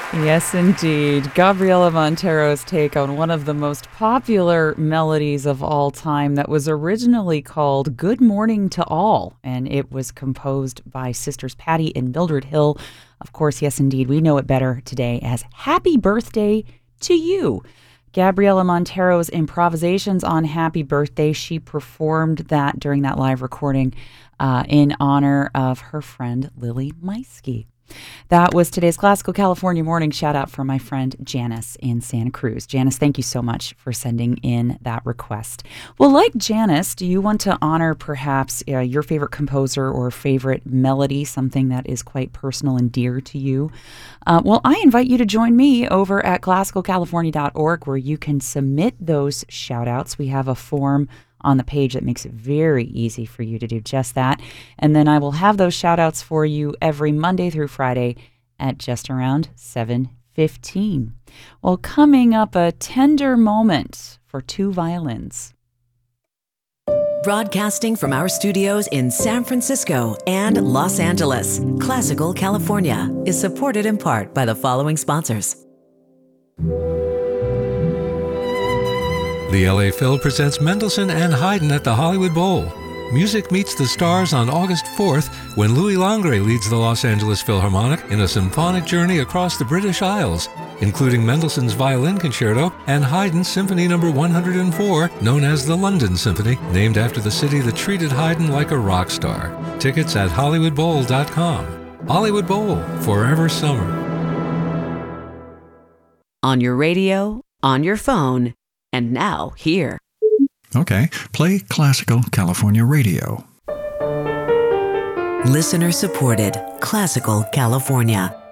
Yes, indeed. Gabriela Montero's take on one of the most popular melodies of all time that was originally called Good Morning to All, and it was composed by sisters Patty and Mildred Hill. Of course, yes, indeed, we know it better today as Happy Birthday to You. Gabriela Montero's improvisations on Happy Birthday, she performed that during that live recording in honor of her friend Lily Meisky. That was today's Classical California Morning shout out from my friend Janice in Santa Cruz. Janice, thank you so much for sending in that request. Well, like Janice, do you want to honor perhaps your favorite composer or favorite melody, something that is quite personal and dear to you? Well, I invite you to join me over at classicalcalifornia.org where you can submit those shout outs. We have a form on the page that makes it very easy for you to do just that. And then I will have those shout outs for you every Monday through Friday at just around 7:15. Well, coming up, a tender moment for two violins. Broadcasting from our studios in San Francisco and Los Angeles, Classical California is supported in part by the following sponsors. The LA Phil presents Mendelssohn and Haydn at the Hollywood Bowl. Music meets the stars on August 4th when Louis Langre leads the Los Angeles Philharmonic in a symphonic journey across the British Isles, including Mendelssohn's Violin Concerto and Haydn's Symphony No. 104, known as the London Symphony, named after the city that treated Haydn like a rock star. Tickets at HollywoodBowl.com. Hollywood Bowl, forever summer. On your radio, on your phone, and now here. Okay, play Classical California Radio. Listener supported Classical California.